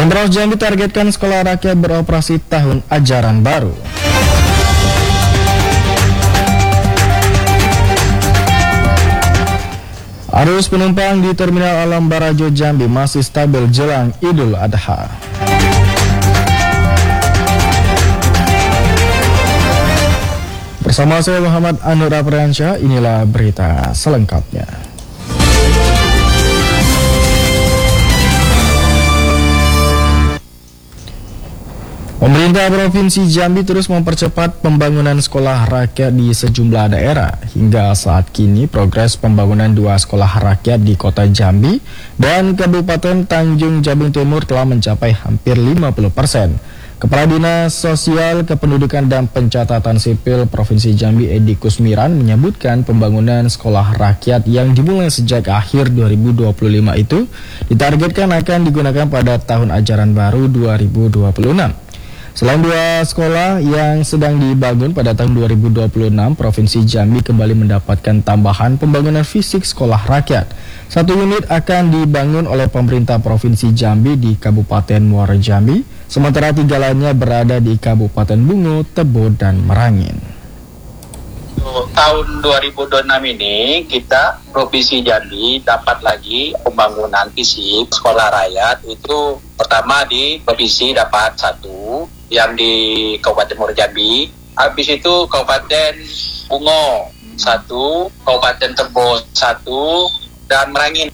Pemprov Jambi targetkan sekolah rakyat beroperasi tahun ajaran baru. Arus penumpang di Terminal Alam Barajo Jambi masih stabil jelang Idul Adha. Bersama saya Muhammad Anur Apriansyah, inilah berita selengkapnya. Pemerintah Provinsi Jambi terus mempercepat pembangunan sekolah rakyat di sejumlah daerah. Hingga saat kini, progres pembangunan 2 sekolah rakyat di Kota Jambi dan Kabupaten Tanjung Jabung Timur telah mencapai hampir 50%. Kepala Dinas Sosial, Kependudukan dan Pencatatan Sipil Provinsi Jambi Edi Kusmiran menyebutkan pembangunan sekolah rakyat yang dimulai sejak akhir 2025 itu ditargetkan akan digunakan pada tahun ajaran baru 2026. Selain 2 sekolah yang sedang dibangun pada tahun 2026, Provinsi Jambi kembali mendapatkan tambahan pembangunan fisik sekolah rakyat. 1 unit akan dibangun oleh pemerintah Provinsi Jambi di Kabupaten Muara Jambi, sementara 3 lainnya berada di Kabupaten Bungo, Tebo, dan Merangin. Tahun 2026 ini kita Provinsi Jambi dapat lagi pembangunan fisik sekolah rakyat. Itu pertama di Provinsi dapat 1 yang di Kabupaten Muara Jambi. Habis itu Kabupaten Bungo 1, Kabupaten Tebo 1, dan Merangin.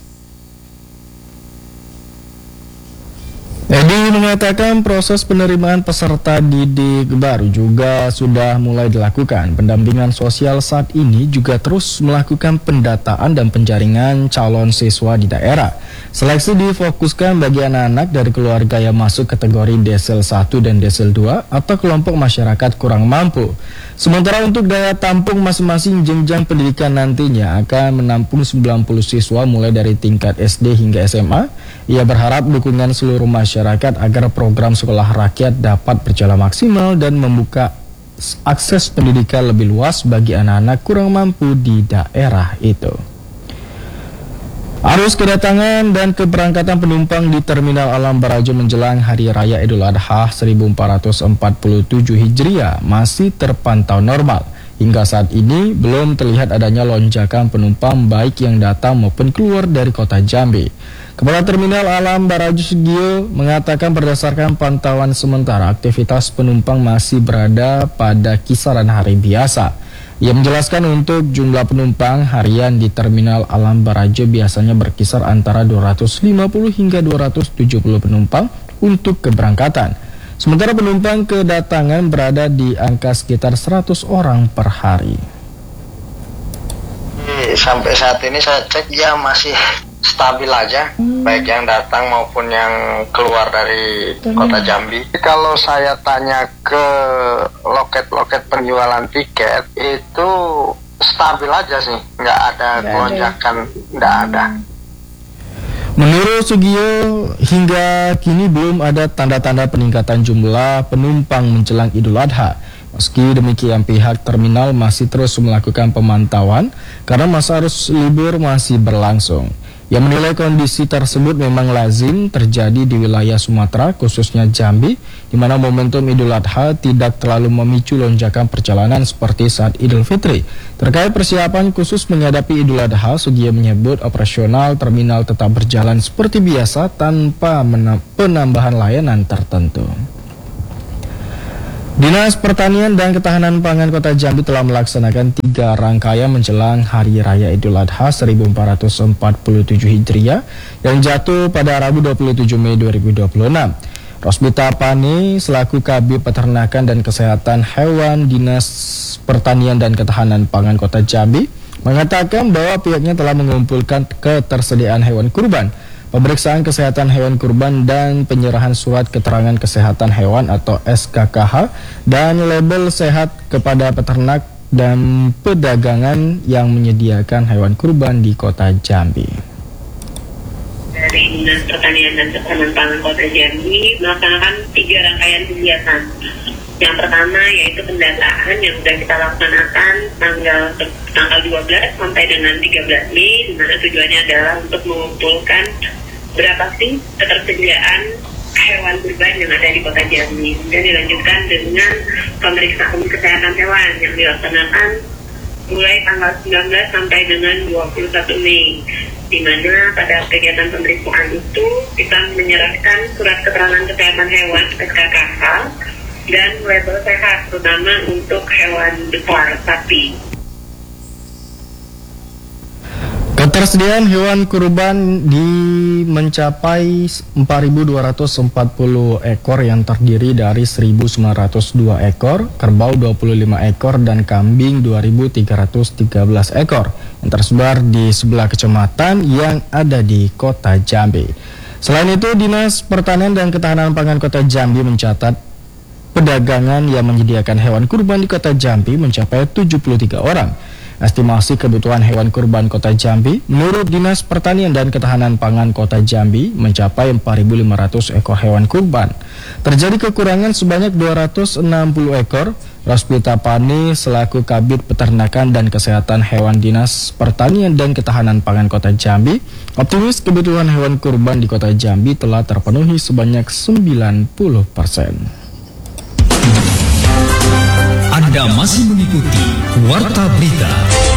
Edi mengatakan proses penerimaan peserta didik baru juga sudah mulai dilakukan. Pendampingan sosial saat ini juga terus melakukan pendataan dan penjaringan calon siswa di daerah. Seleksi difokuskan bagi anak-anak dari keluarga yang masuk kategori Desel 1 dan Desel 2 atau kelompok masyarakat kurang mampu. Sementara untuk daya tampung masing-masing jenjang pendidikan nantinya akan menampung 90 siswa mulai dari tingkat SD hingga SMA. Ia berharap dukungan seluruh masyarakat agar program sekolah rakyat dapat berjalan maksimal dan membuka akses pendidikan lebih luas bagi anak-anak kurang mampu di daerah itu. Arus kedatangan dan keberangkatan penumpang di Terminal Alam Barajo menjelang Hari Raya Idul Adha 1447 Hijriah masih terpantau normal. Hingga saat ini belum terlihat adanya lonjakan penumpang baik yang datang maupun keluar dari Kota Jambi. Kepala Terminal Alam Barajo Sugio mengatakan berdasarkan pantauan sementara aktivitas penumpang masih berada pada kisaran hari biasa. Ia menjelaskan untuk jumlah penumpang harian di Terminal Alam Barajo biasanya berkisar antara 250 hingga 270 penumpang untuk keberangkatan. Sementara penumpang kedatangan berada di angka sekitar 100 orang per hari. Sampai saat ini saya cek ya masih stabil aja, baik yang datang maupun yang keluar dari Kota Jambi. Kalau saya tanya ke loket-loket penjualan tiket, itu stabil aja sih, nggak ada lonjakan, nggak ada. Menurut Sugio, hingga kini belum ada tanda-tanda peningkatan jumlah penumpang menjelang Idul Adha. Meski demikian, pihak terminal masih terus melakukan pemantauan karena masa arus libur masih berlangsung. Yang menilai kondisi tersebut memang lazim terjadi di wilayah Sumatera, khususnya Jambi, di mana momentum Idul Adha tidak terlalu memicu lonjakan perjalanan seperti saat Idul Fitri. Terkait persiapan khusus menghadapi Idul Adha, Sugio menyebut operasional terminal tetap berjalan seperti biasa tanpa penambahan layanan tertentu. Dinas Pertanian dan Ketahanan Pangan Kota Jambi telah melaksanakan 3 rangkaian menjelang Hari Raya Idul Adha 1447 Hijriah yang jatuh pada Rabu 27 Mei 2026. Rosbita Pani selaku Kabid Peternakan dan Kesehatan Hewan Dinas Pertanian dan Ketahanan Pangan Kota Jambi mengatakan bahwa pihaknya telah mengumpulkan ketersediaan hewan kurban, pemeriksaan kesehatan hewan kurban dan penyerahan surat keterangan kesehatan hewan atau SKKH dan label sehat kepada peternak dan pedagangan yang menyediakan hewan kurban di Kota Jambi. Dari Dinas Pertanian dan Ketahanan Pangan Kota Jambi melaksanakan 3 rangkaian kegiatan. Yang pertama yaitu pendataan yang sudah kita laksanakan tanggal 12 sampai dengan 13 Mei, di mana tujuannya adalah untuk mengumpulkan berapa sih ketersediaan hewan kurban yang ada di Kota Jambi. Dan dilanjutkan dengan pemeriksaan kesehatan hewan yang dilaksanakan mulai tanggal 19 sampai dengan 21 Mei. Di mana pada kegiatan pemeriksaan itu kita menyerahkan surat keterangan kesehatan hewan SKKH dan label sehat, terutama untuk hewan besar sapi. Ketersediaan hewan kurban mencapai 4.240 ekor yang terdiri dari 1.902 ekor, kerbau 25 ekor, dan kambing 2.313 ekor yang tersebar di 11 kecamatan yang ada di Kota Jambi. Selain itu, Dinas Pertanian dan Ketahanan Pangan Kota Jambi mencatat pedagangan yang menyediakan hewan kurban di Kota Jambi mencapai 73 orang. Estimasi kebutuhan hewan kurban Kota Jambi menurut Dinas Pertanian dan Ketahanan Pangan Kota Jambi mencapai 4.500 ekor hewan kurban. Terjadi kekurangan sebanyak 260 ekor. Rospita Pani selaku Kabid Peternakan dan Kesehatan Hewan Dinas Pertanian dan Ketahanan Pangan Kota Jambi optimis kebutuhan hewan kurban di Kota Jambi telah terpenuhi sebanyak 90%. Anda masih mengikuti Warta Berita.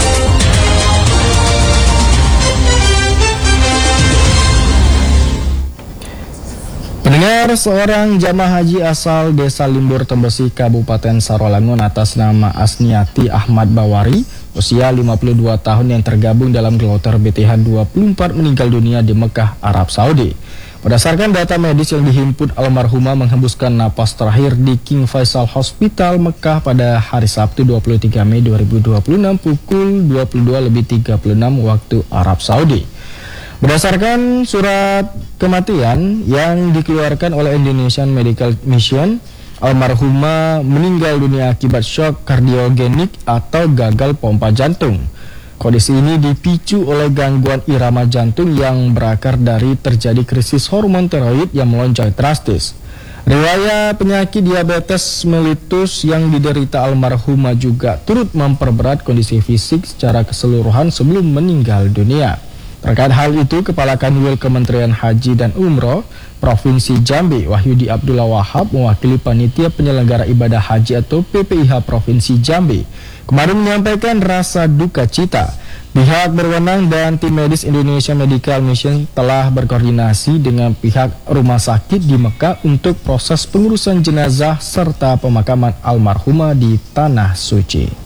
Pendengar, seorang jamaah haji asal Desa Limbur Tembesi, Kabupaten Sarolangun atas nama Asniati Ahmad Bawari, usia 52 tahun yang tergabung dalam kloter BTH 24 meninggal dunia di Mekah, Arab Saudi. Berdasarkan data medis yang dihimpun, almarhumah menghembuskan napas terakhir di King Faisal Hospital Mekah pada hari Sabtu 23 Mei 2026 pukul 22.36 waktu Arab Saudi. Berdasarkan surat kematian yang dikeluarkan oleh Indonesian Medical Mission, almarhumah meninggal dunia akibat shock kardiogenik atau gagal pompa jantung. Kondisi ini dipicu oleh gangguan irama jantung yang berakar dari terjadi krisis hormon tiroid yang melonjak drastis. Riwayat penyakit diabetes mellitus yang diderita almarhumah juga turut memperberat kondisi fisik secara keseluruhan sebelum meninggal dunia. Terkait hal itu, Kepala Kanwil Kementerian Haji dan Umroh Provinsi Jambi, Wahyudi Abdullah Wahab, mewakili Panitia Penyelenggara Ibadah Haji atau PPIH Provinsi Jambi, kemarin menyampaikan rasa duka cita. Pihak berwenang dan tim medis Indonesia Medical Mission telah berkoordinasi dengan pihak rumah sakit di Mekah untuk proses pengurusan jenazah serta pemakaman almarhumah di Tanah Suci.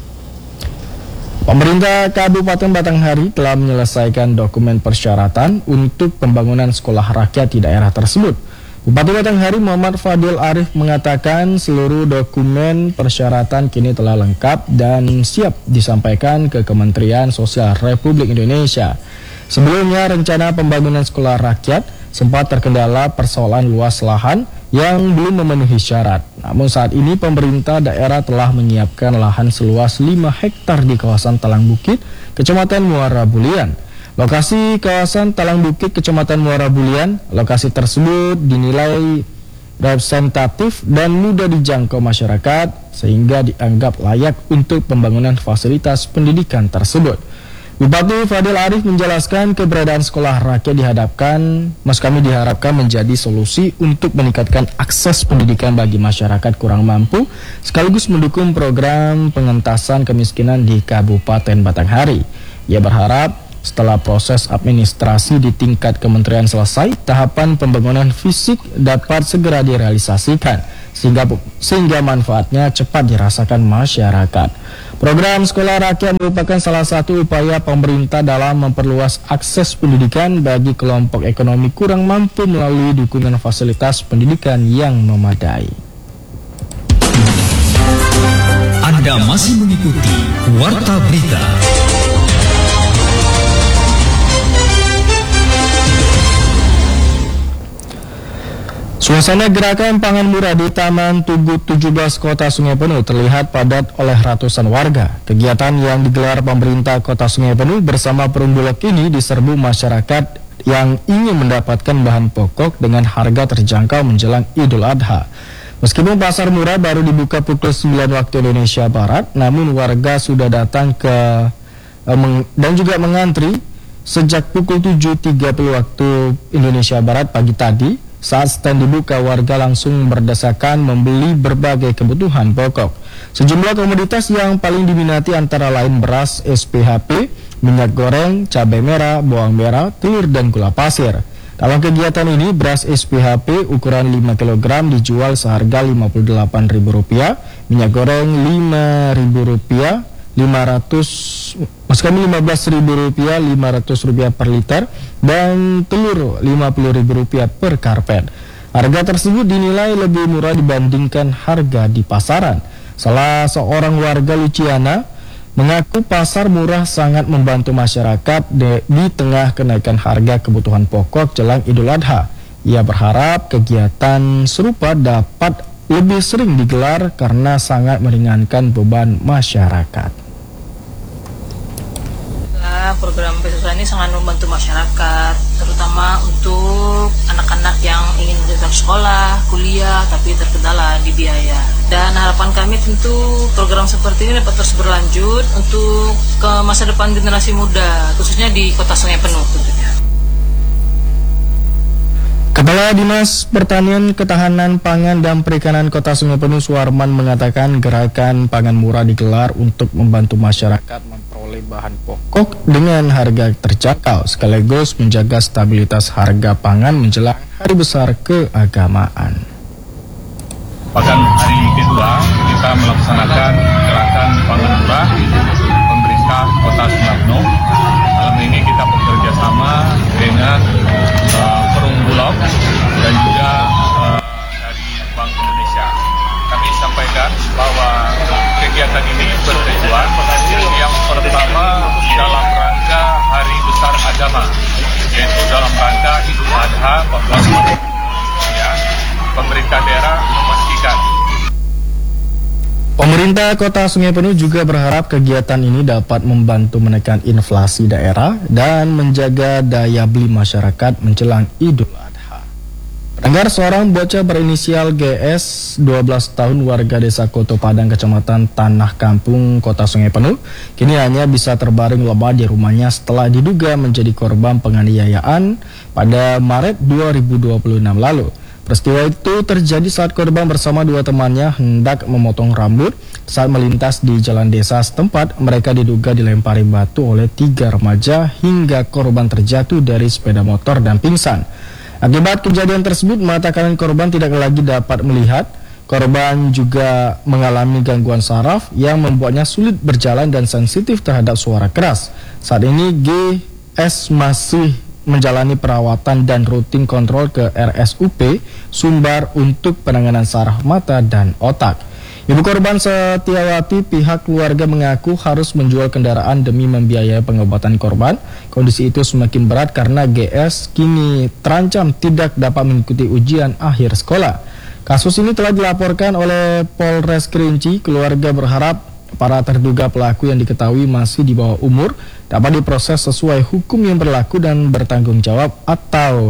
Pemerintah Kabupaten Batanghari telah menyelesaikan dokumen persyaratan untuk pembangunan sekolah rakyat di daerah tersebut. Bupati Batanghari Muhammad Fadil Arif mengatakan seluruh dokumen persyaratan kini telah lengkap dan siap disampaikan ke Kementerian Sosial Republik Indonesia. Sebelumnya, rencana pembangunan sekolah rakyat sempat terkendala persoalan luas lahan yang belum memenuhi syarat. Namun saat ini pemerintah daerah telah menyiapkan lahan seluas 5 hektar di kawasan Talang Bukit, Kecamatan Muara Bulian. Lokasi kawasan Talang Bukit, Kecamatan Muara Bulian, lokasi tersebut dinilai representatif dan mudah dijangkau masyarakat sehingga dianggap layak untuk pembangunan fasilitas pendidikan tersebut. Bupati Fadil Arif menjelaskan keberadaan sekolah rakyat diharapkan menjadi solusi untuk meningkatkan akses pendidikan bagi masyarakat kurang mampu, sekaligus mendukung program pengentasan kemiskinan di Kabupaten Batanghari. Ia berharap setelah proses administrasi di tingkat kementerian selesai, tahapan pembangunan fisik dapat segera direalisasikan sehingga manfaatnya cepat dirasakan masyarakat. Program sekolah rakyat merupakan salah satu upaya pemerintah dalam memperluas akses pendidikan bagi kelompok ekonomi kurang mampu melalui dukungan fasilitas pendidikan yang memadai. Anda masih mengikuti Warta Berita. Suasana gerakan pangan murah di Taman Tugu 17 Kota Sungai Penuh terlihat padat oleh ratusan warga. Kegiatan yang digelar pemerintah Kota Sungai Penuh bersama Perumbulok ini diserbu masyarakat yang ingin mendapatkan bahan pokok dengan harga terjangkau menjelang Idul Adha. Meskipun pasar murah baru dibuka pukul 9 waktu Indonesia Barat, namun warga sudah datang dan juga mengantri sejak pukul 7.30 waktu Indonesia Barat pagi tadi Saat stand dibuka, warga langsung berdesakan membeli berbagai kebutuhan pokok. Sejumlah komoditas yang paling diminati antara lain beras SPHP, minyak goreng, cabai merah, bawang merah, telur, dan gula pasir. Dalam kegiatan ini, beras SPHP ukuran 5 kg dijual seharga Rp58.000, minyak goreng Rp5.000, Rp15.000 Rp500 per liter, dan telur Rp50.000 per karpet. Harga tersebut dinilai lebih murah dibandingkan harga di pasaran. Salah seorang warga Luciana mengaku pasar murah sangat membantu masyarakat di tengah kenaikan harga kebutuhan pokok jelang Idul Adha. Ia berharap kegiatan serupa dapat lebih sering digelar karena sangat meringankan beban masyarakat. Program beasiswa ini sangat membantu masyarakat, terutama untuk anak-anak yang ingin melanjutkan sekolah, kuliah, tapi terkendala di biaya. Dan harapan kami tentu program seperti ini dapat terus berlanjut untuk ke masa depan generasi muda, khususnya di Kota Sungai Penuh tentunya. Kepala Dinas Pertanian, Ketahanan Pangan dan Perikanan Kota Sungai Penuh Suarman mengatakan gerakan pangan murah digelar untuk membantu masyarakat memperoleh bahan pokok dengan harga terjangkau sekaligus menjaga stabilitas harga pangan menjelang hari besar keagamaan. Pada hari kedua kita melaksanakan gerakan pangan murah pemerintah Kota Sungai Penuh. Malam ini kita bekerja sama dengan Perum Bulog dan juga dari Bank Indonesia. Kami sampaikan bahwa kegiatan ini bertujuan yang pertama dalam rangka Hari Besar Agama, yaitu dalam rangka Idul Adha 14 Maret. Ya, pemerintah daerah memastikan. Pemerintah Kota Sungai Penuh juga berharap kegiatan ini dapat membantu menekan inflasi daerah dan menjaga daya beli masyarakat menjelang Idul Adha. Pendengar, seorang bocah berinisial GS, 12 tahun warga desa Koto Padang, Kecamatan Tanah Kampung, Kota Sungai Penuh, kini hanya bisa terbaring lemah di rumahnya setelah diduga menjadi korban penganiayaan pada Maret 2026 lalu. Peristiwa itu terjadi saat korban bersama dua temannya hendak memotong rambut. Saat melintas di jalan desa setempat, mereka diduga dilempari batu oleh 3 remaja hingga korban terjatuh dari sepeda motor dan pingsan. Akibat kejadian tersebut, mata kanan korban tidak lagi dapat melihat. Korban juga mengalami gangguan saraf yang membuatnya sulit berjalan dan sensitif terhadap suara keras. Saat ini GS masih menjalani perawatan dan rutin kontrol ke RSUP Sumbar untuk penanganan saraf mata dan otak. Ibu korban Setiawati, pihak keluarga mengaku harus menjual kendaraan demi membiayai pengobatan korban. Kondisi itu semakin berat karena GS kini terancam tidak dapat mengikuti ujian akhir sekolah. Kasus ini telah dilaporkan oleh Polres Kerinci. Keluarga berharap para terduga pelaku yang diketahui masih di bawah umur dapat diproses sesuai hukum yang berlaku dan bertanggung jawab atau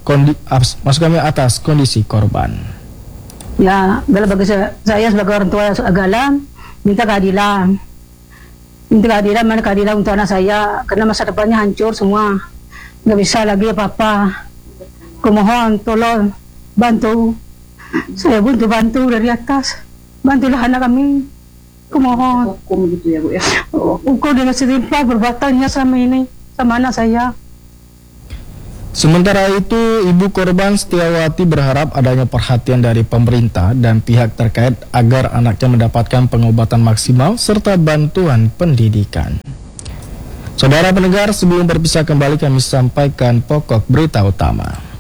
atas kondisi korban. Ya, bagi saya sebagai orang tua agama minta keadilan. Mana keadilan untuk anak saya karena masa depannya hancur semua. Nggak bisa lagi apa-apa. Kumohon tolong bantu. Saya butuh bantu dari atas. Bantulah anak kami. Kumohon. Hukum gitu ya, Bu ya. Hukum dengan setimpal perbuatannya sama ini, sama anak saya. Sementara itu, ibu korban Setiawati berharap adanya perhatian dari pemerintah dan pihak terkait agar anaknya mendapatkan pengobatan maksimal serta bantuan pendidikan. Saudara pendengar, sebelum berpisah kembali kami sampaikan pokok berita utama.